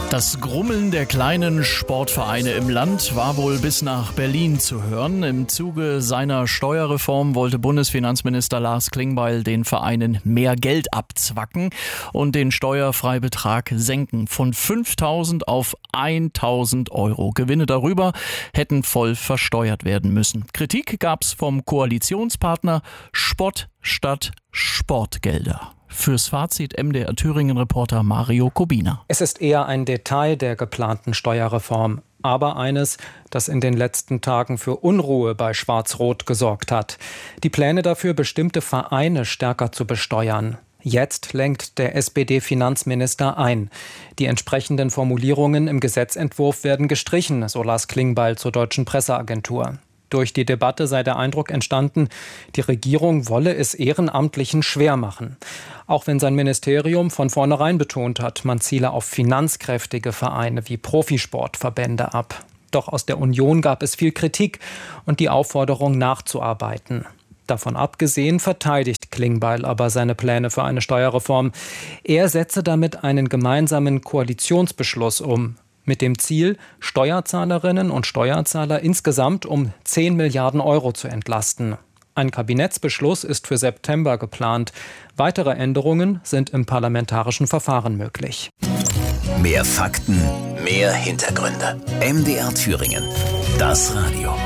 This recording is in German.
Das Grummeln der kleinen Sportvereine im Land war wohl bis nach Berlin zu hören. Im Zuge seiner Steuerreform wollte Bundesfinanzminister Lars Klingbeil den Vereinen mehr Geld abzwacken und den Steuerfreibetrag senken von 5.000 auf 1.000 Euro. Gewinne darüber hätten voll versteuert werden müssen. Kritik gab's vom Koalitionspartner Spott statt Sportgelder. Fürs Fazit MDR Thüringen-Reporter Mario Kubina. Es ist eher ein Detail der geplanten Steuerreform, aber eines, das in den letzten Tagen für Unruhe bei Schwarz-Rot gesorgt hat. Die Pläne dafür, bestimmte Vereine stärker zu besteuern. Jetzt lenkt der SPD-Finanzminister ein. Die entsprechenden Formulierungen im Gesetzentwurf werden gestrichen, so Lars Klingbeil zur Deutschen Presseagentur. Durch die Debatte sei der Eindruck entstanden, die Regierung wolle es Ehrenamtlichen schwer machen. Auch wenn sein Ministerium von vornherein betont hat, man ziele auf finanzkräftige Vereine wie Profisportverbände ab. Doch aus der Union gab es viel Kritik und die Aufforderung nachzuarbeiten. Davon abgesehen verteidigt Klingbeil aber seine Pläne für eine Steuerreform. Er setze damit einen gemeinsamen Koalitionsbeschluss um. Mit dem Ziel, Steuerzahlerinnen und Steuerzahler insgesamt um 10 Milliarden Euro zu entlasten. Ein Kabinettsbeschluss ist für September geplant. Weitere Änderungen sind im parlamentarischen Verfahren möglich. Mehr Fakten, mehr Hintergründe. MDR Thüringen. Das Radio.